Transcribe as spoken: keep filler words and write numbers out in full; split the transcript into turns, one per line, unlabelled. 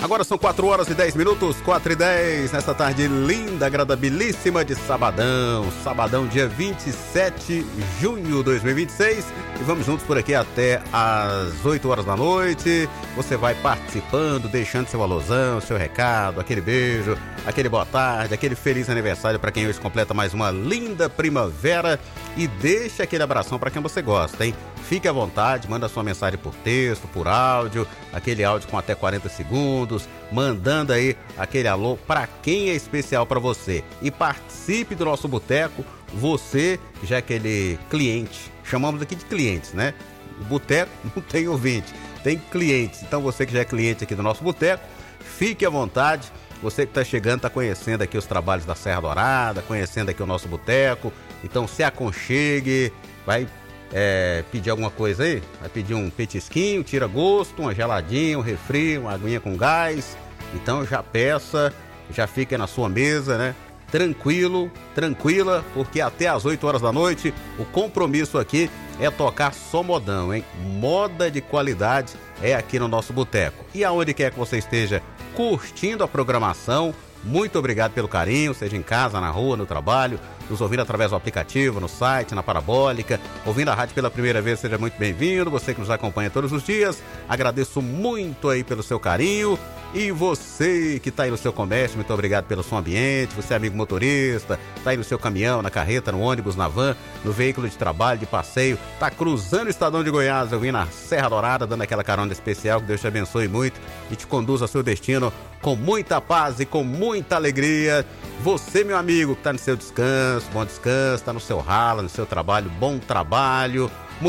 Agora são quatro horas e dez minutos, quatro e dez, nesta tarde linda, agradabilíssima de sabadão. Sabadão, dia vinte e sete de junho de dois mil e vinte e seis. E vamos juntos por aqui até às oito horas da noite. Você vai participando, deixando seu alusão, seu recado, aquele beijo, aquele boa tarde, aquele feliz aniversário para quem hoje completa mais uma linda primavera. E deixa aquele abração para quem você gosta, hein? Fique à vontade, manda sua mensagem por texto, por áudio, aquele áudio com até quarenta segundos, mandando aí aquele alô para quem é especial para você. E participe do nosso boteco, você já é aquele cliente, chamamos aqui de clientes, né? O boteco não tem ouvinte, tem clientes. Então você que já é cliente aqui do nosso boteco, fique à vontade. Você que está chegando, está conhecendo aqui os trabalhos da Serra Dourada, conhecendo aqui o nosso boteco. Então se aconchegue, vai é, pedir alguma coisa aí? Vai pedir um petisquinho, tira gosto, uma geladinha, um refri, uma aguinha com gás. Então já peça, já fica na sua mesa, né? Tranquilo, tranquila, porque até às oito horas da noite o compromisso aqui é tocar só modão, hein? Moda de qualidade é aqui no nosso boteco. E aonde quer que você esteja curtindo a programação, muito obrigado pelo carinho, seja em casa, na rua, no trabalho, nos ouvindo através do aplicativo, no site, na Parabólica, ouvindo a rádio pela primeira vez, seja muito bem-vindo. Você que nos acompanha todos os dias, agradeço muito aí pelo seu carinho. E você que está aí no seu comércio, muito obrigado pelo som ambiente. Você é amigo motorista, está aí no seu caminhão, na carreta, no ônibus, na van, no veículo de trabalho, de passeio, está cruzando o estadão de Goiás, eu vim na Serra Dourada, dando aquela carona especial. Que Deus te abençoe muito e te conduza ao seu destino com muita paz e com muita alegria. Você, meu amigo, que está no seu descanso, bom descanso, está no seu rala, no seu trabalho, bom trabalho.